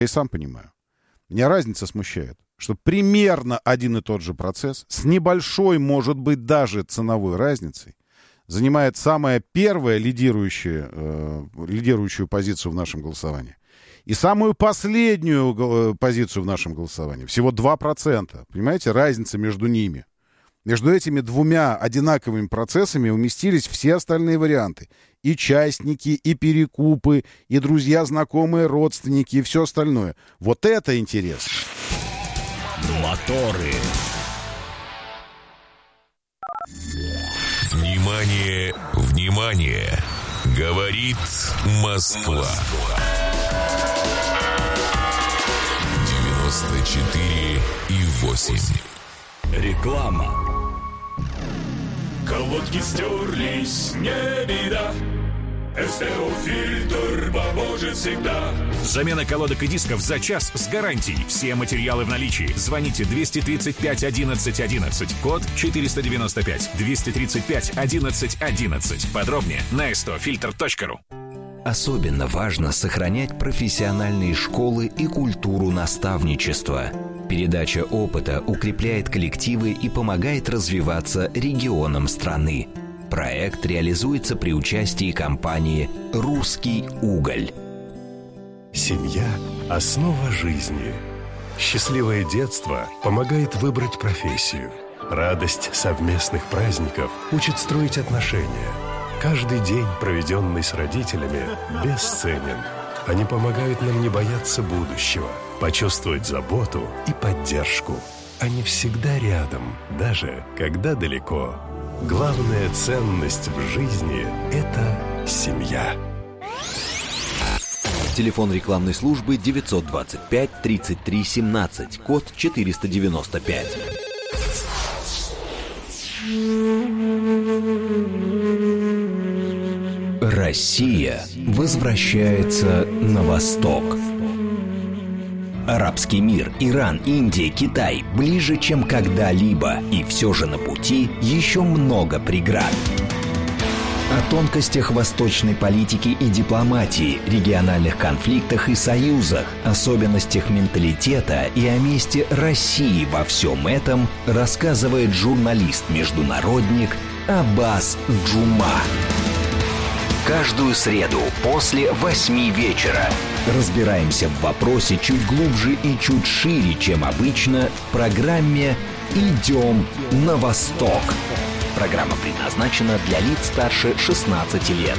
и сам понимаю. Меня разница смущает, что примерно один и тот же процесс с небольшой, может быть, даже ценовой разницей занимает самая первая лидирующую позицию в нашем голосовании и самую последнюю позицию в нашем голосовании. Всего 2%. Понимаете, разница между ними. Между этими двумя одинаковыми процессами уместились все остальные варианты. И частники, и перекупы, и друзья, знакомые, родственники, и все остальное. Вот это интересно. Моторы. Внимание, внимание! Говорит Москва. 94,8. Реклама. Колодки стерлись, не беда. СТО-фильтр поможет всегда. Замена колодок и дисков за час с гарантией. Все материалы в наличии. Звоните 235 11 11. Код 495. 235 11 11. Подробнее на stofilter.ru. Особенно важно сохранять профессиональные школы и культуру наставничества. Передача опыта укрепляет коллективы и помогает развиваться регионам страны. Проект реализуется при участии компании «Русский уголь». Семья – основа жизни. Счастливое детство помогает выбрать профессию. Радость совместных праздников учит строить отношения. Каждый день, проведенный с родителями, бесценен. Они помогают нам не бояться будущего, почувствовать заботу и поддержку. Они всегда рядом, даже когда далеко. Главная ценность в жизни – это семья. Телефон рекламной службы 925 33 17, код 495. Россия возвращается на восток. Арабский мир, Иран, Индия, Китай ближе, чем когда-либо. И все же на пути еще много преград. О тонкостях восточной политики и дипломатии, региональных конфликтах и союзах, особенностях менталитета и о месте России во всем этом рассказывает журналист-международник Аббас Джума. Каждую среду после 8 вечера разбираемся в вопросе чуть глубже и чуть шире, чем обычно, в программе «Идем на восток». Программа предназначена для лиц старше 16 лет.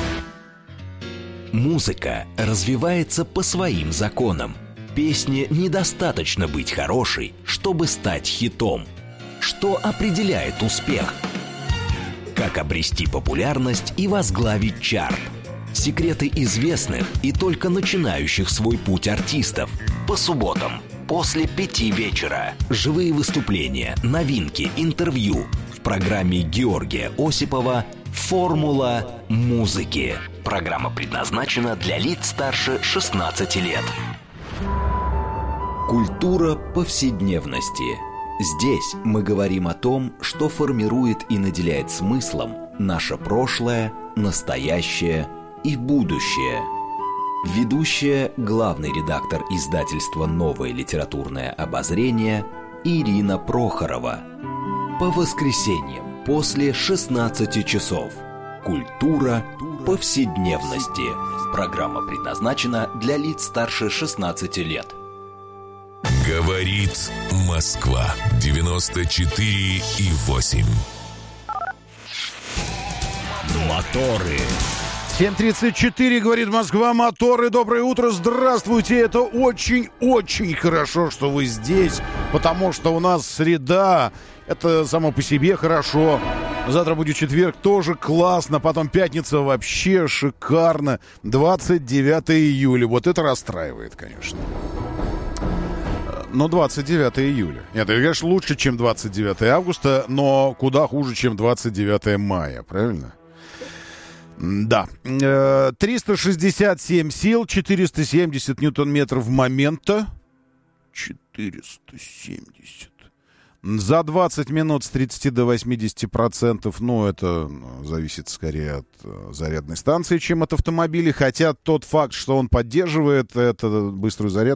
Музыка развивается по своим законам. Песне недостаточно быть хорошей, чтобы стать хитом. Что определяет успех? Как обрести популярность и возглавить чарт? Секреты известных и только начинающих свой путь артистов. По субботам после 5 вечера. Живые выступления, новинки, интервью. В программе Георгия Осипова «Формула музыки». Программа предназначена для лиц старше 16 лет. Культура повседневности. Здесь мы говорим о том, что формирует и наделяет смыслом наше прошлое, настоящее и будущее. Ведущая, главный редактор издательства «Новое литературное обозрение» Ирина Прохорова. По воскресеньям после 16 часов. Культура повседневности. Программа предназначена для лиц старше 16 лет. Говорит Москва. 94,8. Моторы. 7:34, говорит Москва, моторы, доброе утро, здравствуйте, это очень-очень хорошо, что вы здесь, потому что у нас среда, это само по себе хорошо, завтра будет четверг, тоже классно, потом пятница вообще шикарно, 29 июля, вот это расстраивает, конечно. Но 29 июля. Нет, это, конечно, лучше, чем 29 августа, но куда хуже, чем 29 мая, правильно? Да. 367 сил, 470 ньютон-метров момента. 470. За 20 минут с 30 до 80%, ну, это зависит скорее от зарядной станции, чем от автомобиля. Хотя тот факт, что он поддерживает эту быструю зарядку,